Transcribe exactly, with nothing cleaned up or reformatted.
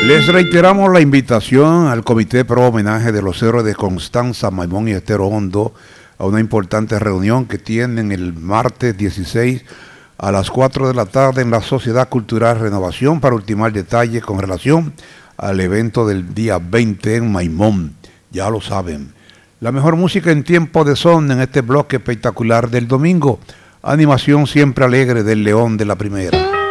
Les reiteramos la invitación al Comité Pro Homenaje de los Héroes de Constanza, Maimón y Estero Hondo a una importante reunión que tienen el martes dieciséis a las cuatro de la tarde en la Sociedad Cultural Renovación para ultimar detalles con relación al evento del día veinte en Maimón. Ya lo saben. La mejor música en tiempo de son en este bloque espectacular del domingo. Animación siempre alegre del León de la Primera.